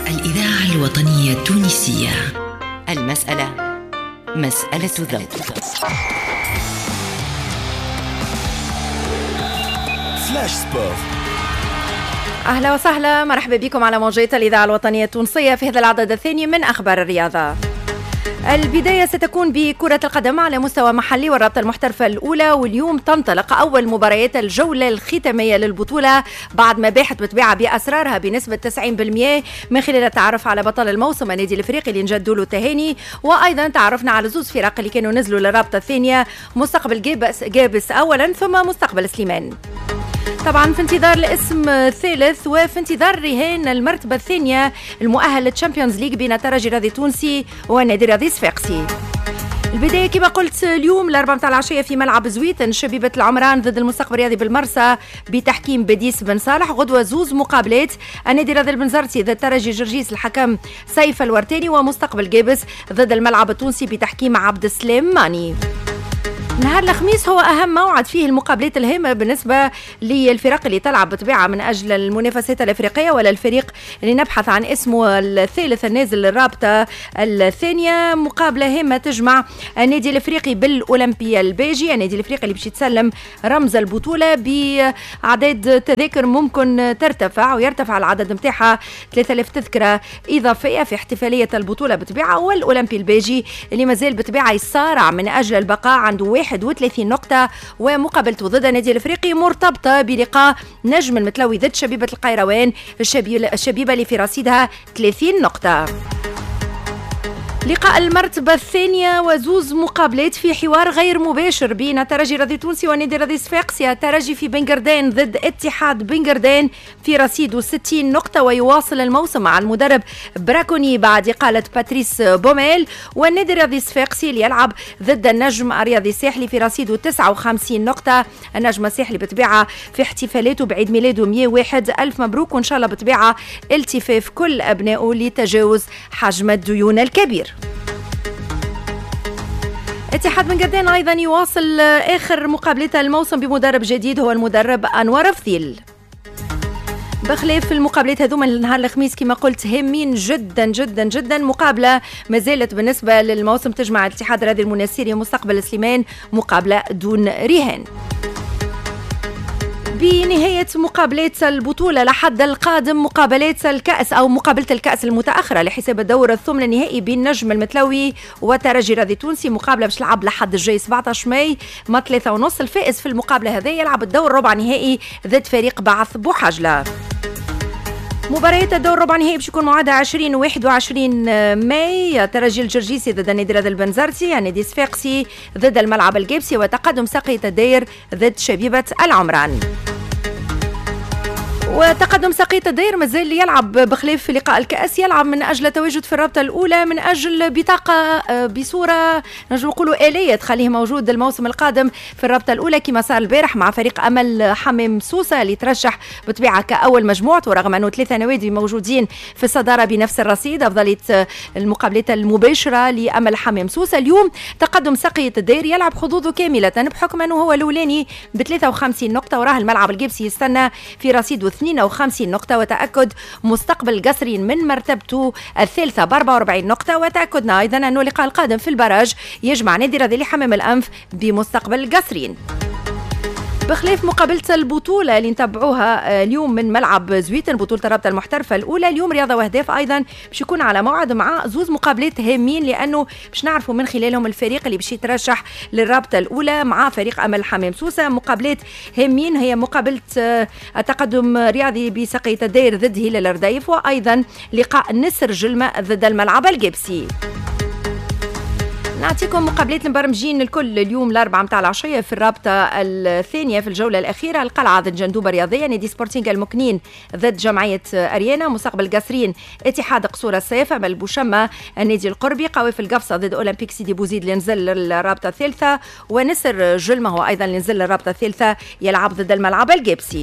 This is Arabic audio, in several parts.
الإذاعة الوطنية التونسية. المسألة مسألة ذوق. فلاش سبور. أهلا وسهلا، مرحبا بكم على موجات الإذاعة الوطنية التونسية في هذا العدد الثاني من أخبار الرياضة. البداية ستكون بكرة القدم على مستوى محلي والرابطة المحترفة الأولى، واليوم تنطلق أول مباريات الجولة الختامية للبطولة بعد ما باحت بتبيعها بأسرارها بنسبة 90% من خلال التعرف على بطل الموسم النادي الإفريقي اللي نجدوا له التهاني، وأيضا تعرفنا على زوز فرق اللي كانوا نزلوا للرابطة الثانية، مستقبل جابس أولا ثم مستقبل سليمان. طبعا في انتظار الاسم الثالث وفي انتظار رهان المرتبة الثانية المؤهل للتشامبيونز ليج بين الترجي الرياضي التونسي والنادي الرياضي الصفاقسي. البداية كما قلت اليوم الأربعة متاع العشية في ملعب زويتن، شبيبة العمران ضد المستقبل الرياضي بالمرسى بتحكيم بديس بن صالح. غدوة زوز مقابلات، النادي الرياضي البنزرتي ضد الترجي جرجيس الحكم سيف الورتاني، ومستقبل جابس ضد الملعب التونسي بتحكيم عبد السلام ماني. نهار الخميس هو أهم موعد فيه المقابلات الهامة بالنسبة للفرق اللي تلعب بطبيعة من أجل المنافسات الأفريقية، ولا الفريق اللي نبحث عن اسمه الثالث النازل للرابطة الثانية. مقابلة هامة تجمع النادي الأفريقي بالأولمبيا الباجي، النادي الأفريقي اللي باش يتسلم رمز البطولة بأعداد تذاكر ممكن ترتفع ويرتفع العدد متاعها 3000 تذكرة إضافية في احتفالية البطولة بطبيعة، والأولمبي الباجي اللي مازال بطبيعة يصارع من أجل البقاء عنده 31 نقطة، ومقابلته ضد النادي الافريقي مرتبطة بلقاء نجم المتلوي ضد شبيبة القيروان، الشبيبة اللي في رصيدها 30 نقطة. لقاء المرتبة الثانية وزوز مقابلات في حوار غير مباشر بين الترجي الرياضي التونسي والنادي الرياضي الصفاقسي. الترجي في بنغردان ضد اتحاد بنغردان في رصيده 60 نقطة ويواصل الموسم مع المدرب براكوني بعد إقالة باتريس بوميل، والنادي الرياضي الصفاقسي اللي يلعب ضد النجم الرياضي الساحلي في رصيده 59 نقطة. النجم الساحلي بطبيعة في احتفالاته بعيد ميلاده 101 ألف مبروك، وإن شاء الله بطبيعة التفاف كل أبنائه لتجاوز حجم الديون الكبير. اتحاد بنغردان أيضا يواصل آخر مقابلته الموسم بمدرب جديد هو المدرب أنور فضيل. بخلاف المقابلات هذوما النهار الخميس كما قلت هامين جدا جدا جدا، مقابلة ما زالت بالنسبة للموسم تجمع الاتحاد الرياضي المناسيري ومستقبل سليمان، مقابلة دون رهان. بنهاية مقابلات البطولة لحد القادم مقابلات الكأس أو مقابلة الكأس المتأخرة لحساب الدور الثمن النهائي بين نجم المتلوي وترجي الرياضي التونسي، مقابلة باش تلعب لحد الجاي 17 ماي ما 3:30. الفائز في المقابلة هذه يلعب الدور ربع نهائي ضد فريق بعث بوحجلة. مباريات الدور ربع نهائي باش يكون موعدها 20 و 21 ماي، الترجي الجرجيسي ضد النادي الرياضي البنزرتي، النادي الصفاقسي ضد الملعب الجابسي، وتقدم ساقية الداير ضد شبيبة العمران. وتقدم ساقية الداير مازال يلعب بخلاف لقاء الكأس، يلعب من أجل التواجد في الرابطة الأولى، من أجل بطاقة بصورة نجم نقولوا آلية تخليه موجود الموسم القادم في الرابطة الأولى كما صار البارح مع فريق أمل حمام سوسة اللي ترشح بطبيعة كأول مجموعته، رغم أنه 3 نوادي موجودين في الصدارة بنفس الرصيد. أفضلية المقابلات المباشرة لأمل حمام سوسة. اليوم تقدم ساقية الداير يلعب حظوظه كاملة بحكم أنه هو الأولاني ب 53 نقطة، وراه الملعب الجابسي يستنى في رصيده 52 نقطة، وتأكد مستقبل القصرين من مرتبته الثالثة ب 44 نقطة، وتأكدنا أيضا أنه اللقاء القادم في البراج يجمع نادي الرياضي لحمام الأنف بمستقبل القصرين. بخلاف مقابلة البطولة اللي نتابعوها اليوم من ملعب زويتن بطولة الرابطة المحترفة الأولى، اليوم رياضة وأهداف أيضا باش يكون على موعد مع زوز مقابلات هامين، لأنه باش نعرفوا من خلالهم الفريق اللي باش يترشح للرابطة الأولى مع فريق أمل حمام سوسة. مقابلات هامين هي مقابلة التقدم رياضي بساقية الداير ضد هلال الرديف، وأيضا لقاء نسر جلمة ضد الملعب الجابسي. نعطيكم مقابلات المبرمجين الكل اليوم الأربعة متاع العشية في الرابطة الثانية في الجولة الأخيرة. القلعة ضد جندوبة رياضية، نادي سبورتينغ المكنين ضد جمعية أريانا، مستقبل قصرين اتحاد قصور الصيف، أمل بوشمة النادي القربي، قوافل القفصة ضد أولمبيك سيدي بوزيد اللي نزل للرابطة الثالثة، ونسر جلمة هو أيضا اللي نزل للرابطة الثالثة يلعب ضد الملعب الجابسي.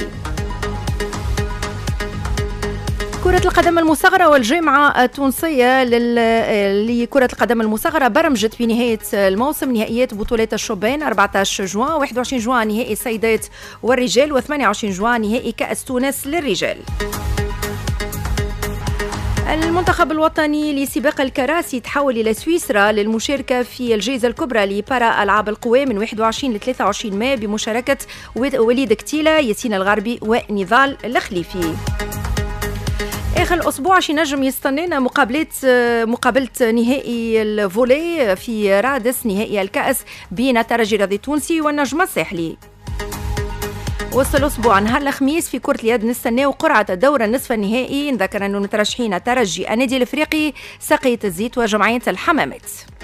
كرة القدم المصغرة والجامعة التونسية لكرة القدم المصغرة برمجت بنهاية الموسم نهائيات بطولات الشبان 14 جوان، 21 جوان نهائي السيدات والرجال، و28 جوان نهائي كأس تونس للرجال. المنتخب الوطني لسباق الكراسي تحول إلى سويسرا للمشاركة في الجائزة الكبرى لبارا ألعاب القوى من 21 ل 23 ماي بمشاركة وليد كتيلة، ياسين الغربي ونضال الخليفي. آخر أسبوع شي نجم يستنينا مقابلة نهائي الفولي في رادس، نهائي الكأس بين الترجي الرياضي التونسي والنجم الساحلي. وسط الأسبوع نهار الخميس في كرة اليد نستناو قرعة الدورة النصف النهائي. نذكر أنه مترشحين الترجي، النادي الإفريقي، ساقية الزيت وجمعية الحمامات.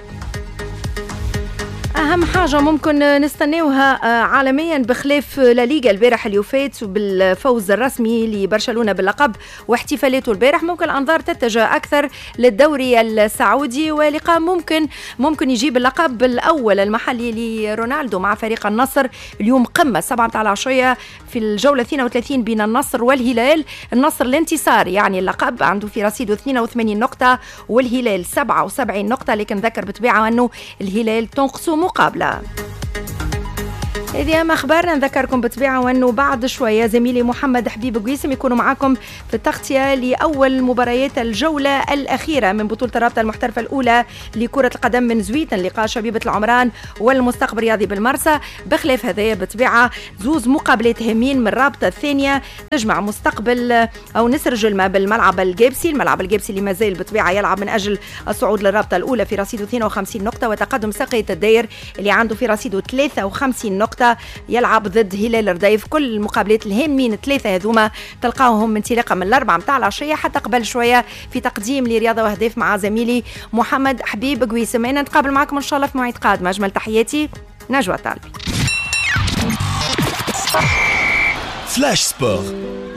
أهم حاجة ممكن نستناوها عالميا بخلاف لا ليغا البارح اللي فات بالفوز الرسمي لبرشلونة باللقب واحتفالاته البارح، ممكن الأنظار تتجه أكثر للدوري السعودي ولقاء ممكن يجيب اللقب الأول المحلي لرونالدو مع فريق النصر. اليوم قمة 7 متاع العشية في الجولة 32 بين النصر والهلال. النصر الانتصار يعني اللقب، عنده في رصيده 82 نقطة والهلال 77 نقطة، لكن ذكر بطبيعة أنه الهلال تنقصه مقابلة. هذه أهم أخبارنا. نذكركم بطبيعة وأنه بعد شوية زميلي محمد حبيب قويسم يكونوا معاكم في التغطية لأول مباريات الجولة الأخيرة من بطولة الرابطة المحترفة الأولى لكرة القدم من زويتن، لقاء شبيبة العمران والمستقبل الرياضي بالمرسى. بخلاف هذايا بطبيعة زوز مقابلات هامين من الرابطة الثانية تجمع مستقبل أو نسر جلمة بالملعب الجابسي، الملعب الجابسي اللي مازال بطبيعة يلعب من أجل الصعود للرابطة الأولى في رصيده 52 نقطة، وتقدم ساقية الداير اللي عنده في رصيده 53 نقطة يلعب ضد هلال الرديف. كل المقابلات الهامين الثلاثة هذوما تلقاوهم من انطلاقا من 4 متاع العشية حتى قبل شوية في تقديم لرياضة وأهداف مع زميلي محمد حبيب قويسم. أنا نتقابل معكم إن شاء الله في موعد قادم. أجمل تحياتي، نجوى طالبي. فلاش سبور.